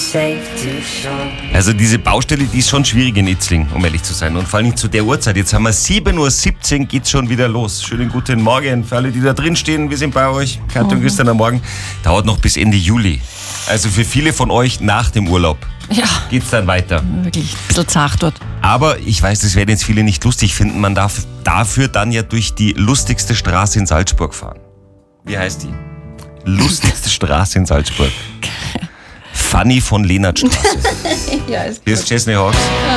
Also diese Baustelle, die ist schon schwierig in Itzling, um ehrlich zu sein. Und vor allem zu der Uhrzeit. Jetzt haben wir 7:17 Uhr, geht's schon wieder los. Schönen guten Morgen für alle, die da drin stehen. Wir sind bei euch. Katja und Christian am Morgen. Dauert noch bis Ende Juli. Also für viele von euch nach dem Urlaub geht's dann weiter. Wirklich ein bisschen zart dort. Aber ich weiß, das werden jetzt viele nicht lustig finden. Man darf dafür dann ja durch die lustigste Straße in Salzburg fahren. Wie heißt die? Lustigste Straße in Salzburg. Fanny von Lehnertstraße. Ja, ist Hier ist Chesney Hawks.